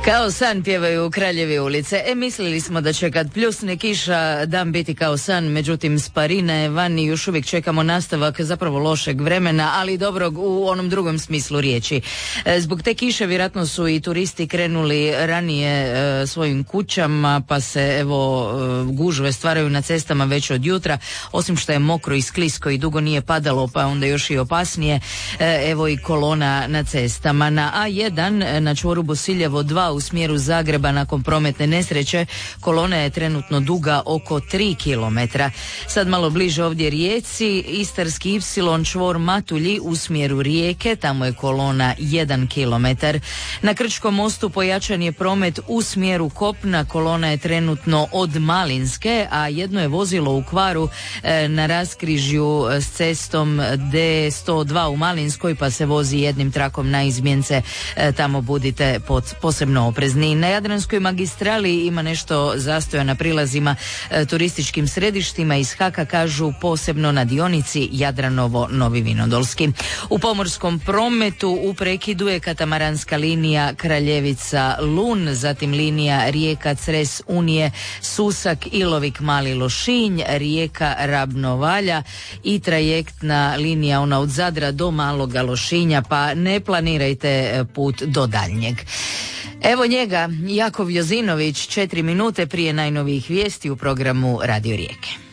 Kao san pjevaju Kraljevi ulice. Mislili smo da će kad pljusne kiša dan biti kao san, međutim sparina je van i još uvijek čekamo nastavak zapravo lošeg vremena, ali dobrog u onom drugom smislu riječi. Zbog te kiše vjerojatno su i turisti krenuli ranije svojim kućama, pa se evo gužve stvaraju na cestama već od jutra. Osim što je mokro i sklisko i dugo nije padalo, pa onda još i opasnije, evo i kolona na cestama. Na A1 na čvoru Bosiljevo 2 u smjeru Zagreba nakon prometne nesreće kolona je trenutno duga oko 3 km. Sad malo bliže ovdje Rijeci, Istarski Y čvor Matulji u smjeru Rijeke, tamo je kolona 1 km. Na Krčkom mostu pojačan je promet u smjeru kopna, kolona je trenutno od Malinske, a jedno je vozilo u kvaru na raskrižju s cestom D102 u Malinskoj, pa se vozi jednim trakom na izmjence, tamo budite posebno oprezni. Na Jadranskoj magistrali ima nešto zastoja na prilazima turističkim središtima, iz HAK-a kažu posebno na dionici Jadranovo-Novi Vinodolski. U pomorskom prometu u prekidu je katamaranska linija Kraljevica-Lun, zatim linija Rijeka-Cres Unije, Susak, Ilovik, Mali Lošinj, Rijeka, Ravnovalja i trajektna linija ona od Zadra do Maloga Lošinja, pa ne planirajte put do daljnjeg. Evo njega, Jakov Jozinović, 4 minute prije najnovijih vijesti u programu Radio Rijeke.